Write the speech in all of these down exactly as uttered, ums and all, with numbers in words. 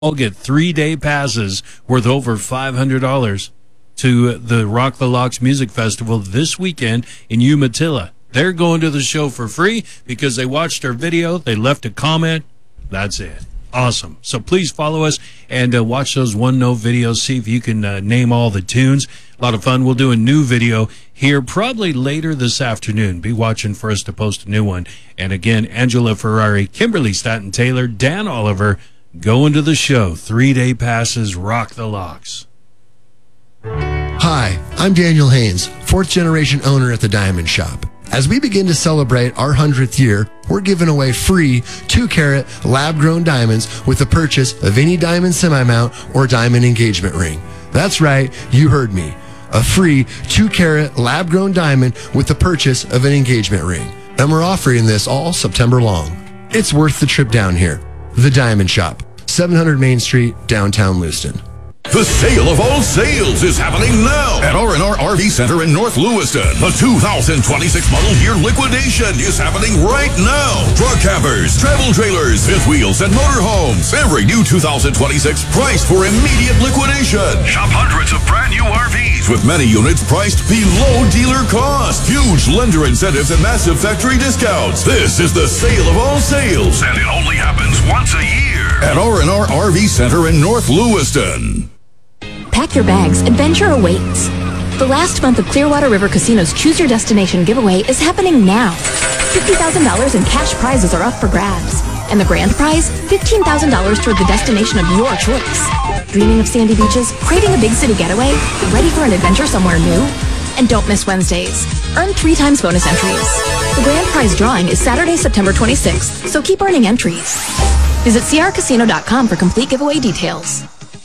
all get three-day passes worth over five hundred dollars to the Rock the Locks Music Festival this weekend in Umatilla. They're going to the show for free because they watched our video, they left a comment. That's it. Awesome. So please follow us and uh, watch those One Note videos. See if you can uh, name all the tunes. A lot of fun. We'll do a new video here probably later this afternoon. Be watching for us to post a new one. And again, Angela Ferrari, Kimberly Staten Taylor, Dan Oliver, going to the show. Three-day passes, Rock the Locks. Hi, I'm Daniel Haynes, fourth-generation owner at the Diamond Shop. As we begin to celebrate our hundredth year, we're giving away free two-carat lab-grown diamonds with the purchase of any diamond semi-mount or diamond engagement ring. That's right, you heard me. A free two-carat lab-grown diamond with the purchase of an engagement ring. And we're offering this all September long. It's worth the trip down here. The Diamond Shop, seven hundred Main Street, downtown Lewiston. The sale of all sales is happening now at R and R R V Center in North Lewiston. The two thousand twenty-six model year liquidation is happening right now. Truck campers, travel trailers, fifth wheels, and motorhomes. Every new two thousand twenty-six priced for immediate liquidation. Shop hundreds of brand new R Vs with many units priced below dealer cost. Huge lender incentives and massive factory discounts. This is the sale of all sales, and it only happens once a year at R and R R V Center in North Lewiston. Pack your bags. Adventure awaits. The last month of Clearwater River Casino's Choose Your Destination giveaway is happening now. fifty thousand dollars in cash prizes are up for grabs. And the grand prize, fifteen thousand dollars toward the destination of your choice. Dreaming of sandy beaches? Craving a big city getaway? Ready for an adventure somewhere new? And don't miss Wednesdays. Earn three times bonus entries. The grand prize drawing is Saturday, September twenty-sixth, so keep earning entries. Visit C R casino dot com for complete giveaway details.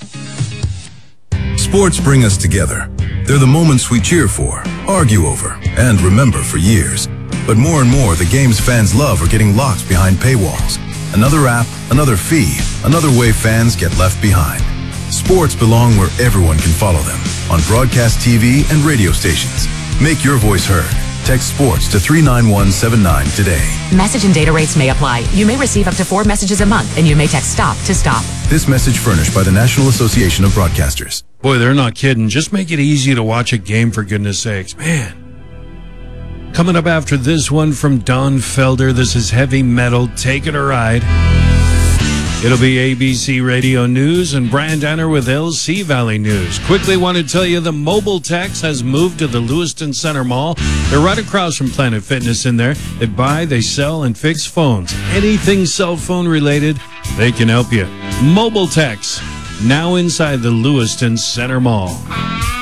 Sports bring us together. They're the moments we cheer for, argue over, and remember for years. But more and more, the games fans love are getting locked behind paywalls. Another app, another fee, another way fans get left behind. Sports belong where everyone can follow them, on broadcast T V and radio stations. Make your voice heard. Text SPORTS to three nine one seven nine today. Message and data rates may apply. You may receive up to four messages a month, and you may text STOP to stop. This message furnished by the National Association of Broadcasters. Boy, they're not kidding. Just make it easy to watch a game, for goodness sakes. Man. Coming up after this one from Don Felder, this is Heavy Metal, Take It or Ride. It'll be A B C Radio News and Brian Danner with L C Valley News. Quickly want to tell you the Mobile Tex has moved to the Lewiston Center Mall. They're right across from Planet Fitness in there. They buy, they sell, and fix phones. Anything cell phone related, they can help you. Mobile Tex, now inside the Lewiston Center Mall.